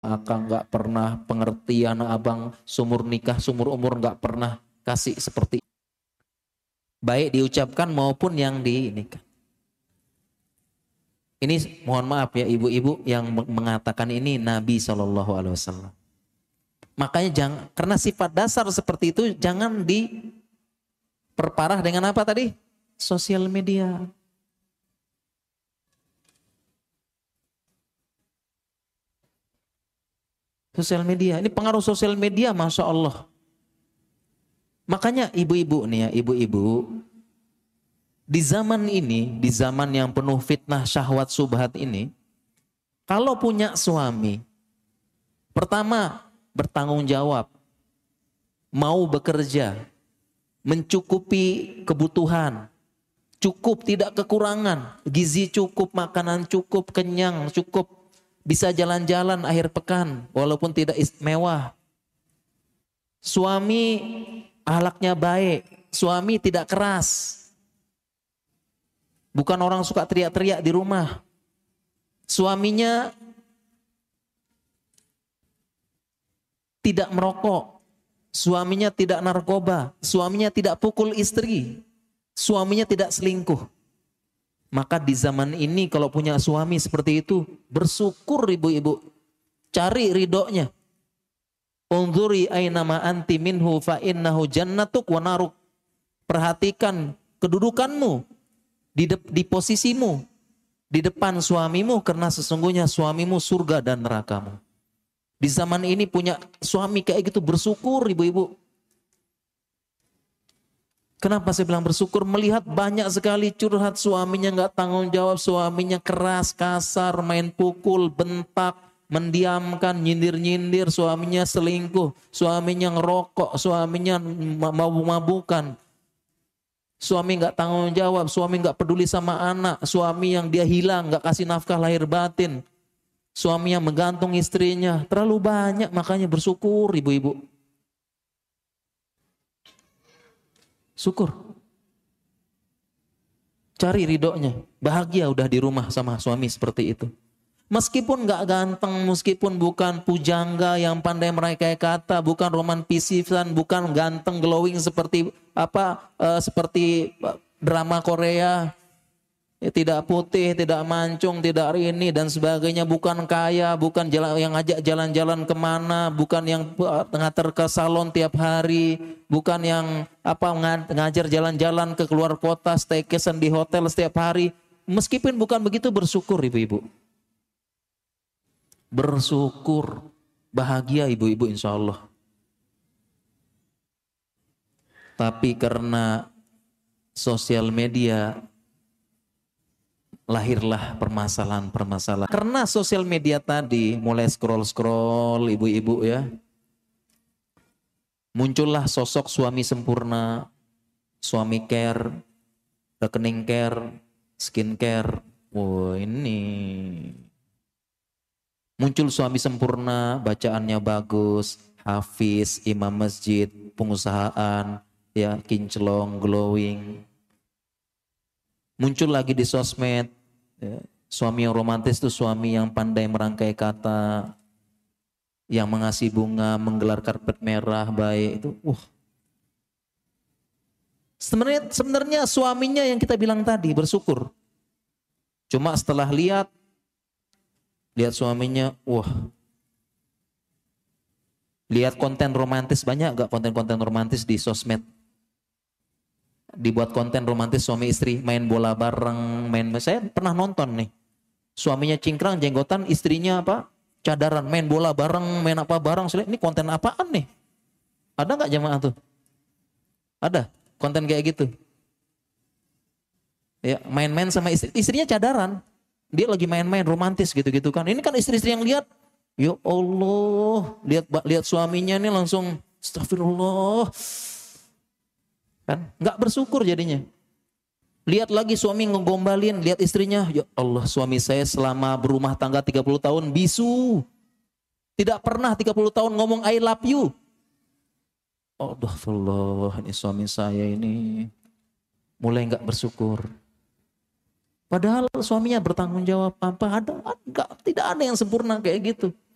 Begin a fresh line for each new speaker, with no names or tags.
akang nggak pernah, pengertian abang sumur nikah, sumur umur nggak pernah kasih seperti baik diucapkan maupun yang dinikah. Ini mohon maaf ya ibu-ibu yang mengatakan ini Nabi SAW. Makanya jangan, karena sifat dasar seperti itu jangan diperparah dengan apa tadi? Sosial media. Sosial media, ini pengaruh sosial media, Masya Allah. Makanya ibu-ibu nih ya, ibu-ibu, di zaman ini, di zaman yang penuh fitnah syahwat subhat ini, kalau punya suami, pertama bertanggung jawab, mau bekerja, mencukupi kebutuhan, cukup tidak kekurangan, gizi cukup, makanan cukup, kenyang, cukup, bisa jalan-jalan akhir pekan walaupun tidak mewah. Suami akhlaknya baik, suami tidak keras. Bukan orang suka teriak-teriak di rumah. Suaminya tidak merokok, suaminya tidak narkoba, suaminya tidak pukul istri, suaminya tidak selingkuh. Maka di zaman ini kalau punya suami seperti itu, bersyukur ibu-ibu. Cari ridhonya. Unzuri aynama anti minhu fa innahu jannatuk wa naruk. Perhatikan kedudukanmu di posisimu di depan suamimu, karena sesungguhnya suamimu surga dan nerakamu. Di zaman ini punya suami kayak gitu bersyukur ibu-ibu. Kenapa saya bilang bersyukur? Melihat banyak sekali curhat suaminya nggak tanggung jawab, suaminya keras, kasar, main pukul, bentak, mendiamkan, nyindir-nyindir, suaminya selingkuh, suaminya ngerokok, suaminya mabuk-mabukan, suami nggak tanggung jawab, suami nggak peduli sama anak, suami yang dia hilang, nggak kasih nafkah lahir batin, suami yang menggantung istrinya, terlalu banyak. Makanya bersyukur ibu-ibu. Syukur. Cari ridhonya. Bahagia udah di rumah sama suami seperti itu. Meskipun gak ganteng, meskipun bukan pujangga yang pandai merangkai kata, bukan roman pisisan, bukan ganteng glowing seperti seperti drama Korea. Tidak putih, tidak mancung, tidak ini dan sebagainya, bukan kaya, bukan yang ngajak jalan-jalan kemana, bukan yang nganter ke salon tiap hari, bukan yang ngajar jalan-jalan ke keluar kota, staycation di hotel setiap hari. Meskipun bukan begitu, bersyukur ibu-ibu. Bersyukur, bahagia ibu-ibu insya Allah. Tapi karena sosial media, lahirlah permasalahan-permasalahan. Karena sosial media tadi mulai scroll-scroll ibu-ibu ya. Muncullah sosok suami sempurna, suami care, rekening care, skin care. Oh ini. Muncul suami sempurna, bacaannya bagus, hafiz, imam masjid, pengusahaan, ya kinclong, glowing. Muncul lagi di sosmed. Ya, suami yang romantis itu suami yang pandai merangkai kata, yang mengasih bunga, menggelar karpet merah, baik itu. Sebenarnya suaminya yang kita bilang tadi bersyukur. Cuma setelah lihat suaminya, lihat konten romantis, banyak gak konten-konten romantis di sosmed? Dibuat konten romantis suami istri main bola bareng, saya pernah nonton nih, suaminya cingkrang jenggotan, istrinya cadaran, main bola bareng, main apa bareng. Ini konten apaan nih? Ada nggak jamaah tuh? Ada konten kayak gitu ya, main-main sama istrinya cadaran, dia lagi main-main romantis gitu-gitu kan. Ini kan istri-istri yang lihat, ya Allah, lihat suaminya nih langsung astagfirullah. Kan nggak bersyukur jadinya. Lihat lagi suami ngegombalin, lihat istrinya, ya Allah, suami saya selama berumah tangga 30 tahun bisu. Tidak pernah 30 tahun ngomong I love you. Allah, ini suami saya ini mulai nggak bersyukur. Padahal suaminya bertanggung jawab tidak ada yang sempurna kayak gitu.